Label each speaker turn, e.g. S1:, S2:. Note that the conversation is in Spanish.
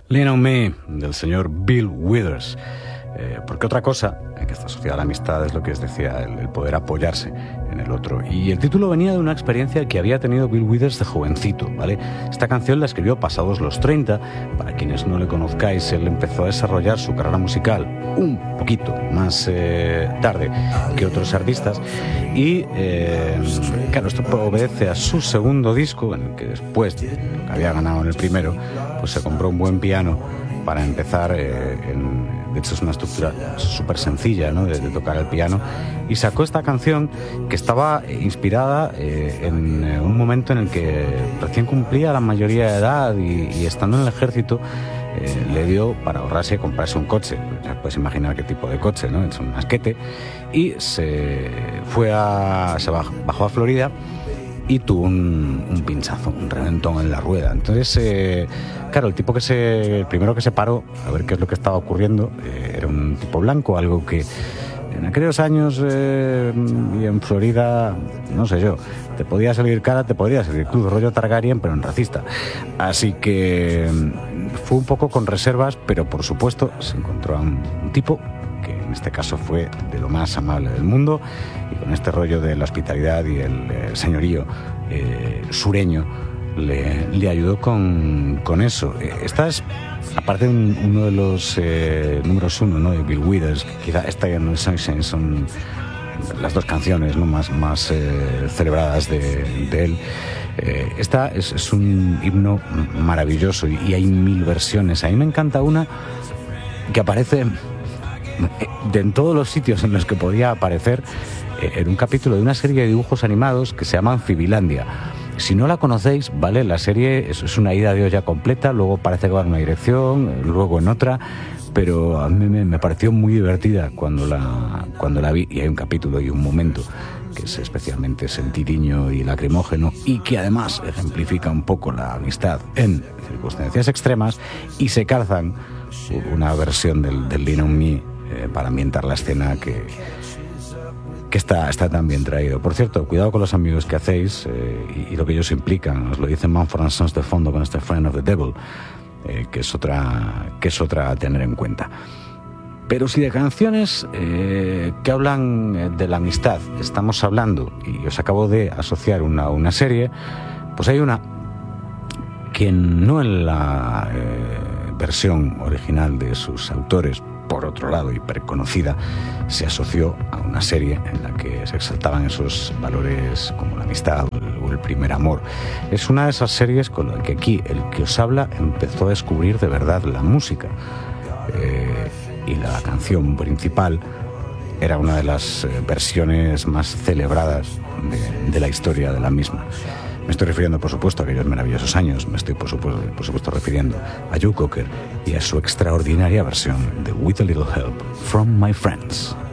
S1: Lean on Me, del señor Bill Withers. Porque otra cosa, que esta sociedad de la amistad es lo que os decía, el poder apoyarse en el otro. Y el título venía de una experiencia que había tenido Bill Withers de jovencito, ¿vale? Esta canción la escribió pasados los 30. Para quienes no le conozcáis, él empezó a desarrollar su carrera musical un poquito más tarde que otros artistas. Y, claro, esto obedece a su segundo disco, en el que después de lo que había ganado en el primero, pues se compró un buen piano para empezar. De hecho, es una estructura súper sencilla, ¿no?, de tocar el piano, y sacó esta canción que estaba inspirada en un momento en el que recién cumplía la mayoría de edad y estando en el ejército le dio para ahorrarse y comprarse un coche. Ya puedes imaginar qué tipo de coche, ¿no? Es un Asquete, y se bajó a Florida y tuvo un pinchazo, un reventón en la rueda. Entonces, claro, el primero que se paró a ver qué es lo que estaba ocurriendo era un tipo blanco, algo que en aquellos años y en Florida, no sé yo, te podía salir cara, te podía salir cruz, rollo Targaryen, pero en racista. Así que fue un poco con reservas, pero por supuesto se encontró a un tipo que en este caso fue de lo más amable del mundo, y con este rollo de la hospitalidad y el señorío sureño le ayudó con eso. Esta es, aparte, uno de los números uno, ¿no?, de Bill Withers. Quizá esta y No Sunshine son las dos canciones, ¿no?, más celebradas de él. Esta es un himno maravilloso y hay 1000 versiones. A mí me encanta una que aparece en todos los sitios en los que podía aparecer, en un capítulo de una serie de dibujos animados que se llama Fibilandia. Si no la conocéis, ¿vale? La serie es una ida de olla completa, luego parece que va en una dirección, luego en otra, pero a mí me pareció muy divertida cuando la vi, y hay un capítulo y un momento que es especialmente sentidiño y lacrimógeno, y que además ejemplifica un poco la amistad en circunstancias extremas, y se calzan una versión del Lean on Me para ambientar la escena que está tan bien traído. Por cierto, cuidado con los amigos que hacéis y lo que ellos implican. Os lo dice Mumford & Sons de fondo con este Friend of the Devil, que es otra a tener en cuenta. Pero si de canciones que hablan de la amistad estamos hablando, y os acabo de asociar una serie, pues hay una que no en la versión original de sus autores, por otro lado hiperconocida, se asoció a una serie en la que se exaltaban esos valores como la amistad o el primer amor. Es una de esas series con la que aquí el que os habla empezó a descubrir de verdad la música, y la canción principal era una de las versiones más celebradas de la historia de la misma. Me estoy refiriendo, por supuesto, a aquellos maravillosos años. Me estoy, por supuesto, refiriendo a Joe Cocker y a su extraordinaria versión de With a Little Help from My Friends.